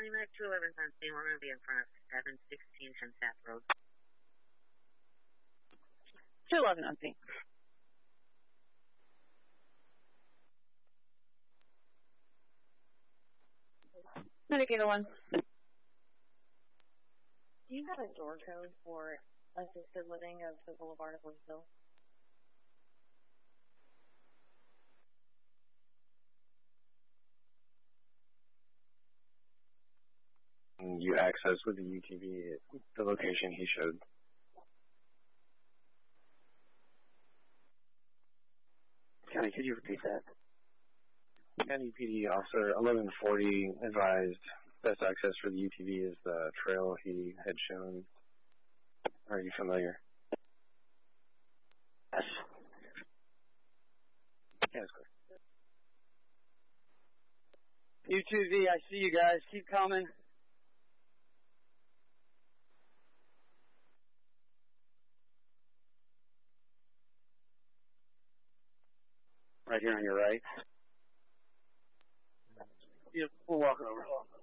Mac 211's on scene. We're going to be in front of 716 Hensap Road. 211 on scene. Medicator 1. Do you have a door code for assisted living of the Boulevard of Louisville? You access with the UTV the location he showed. County, could you repeat that? County PD Officer 1140 advised best access for the UTV is the trail he had shown. Are you familiar? Yes. Yes, correct. UTV, I see you guys. Keep coming. Right here on your right. Yep, we'll walk over.